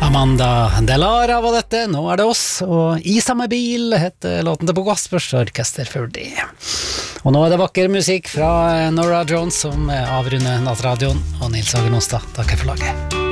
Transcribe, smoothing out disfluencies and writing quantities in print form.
Amanda Delara var dette, nå det oss, og I samme bil heter låten til på Gaspers Orkester for det. Og nå det vakker musikk fra Nora Jones som avrunder Nattradioen, og Nils Hagen Ostad, takk for laget.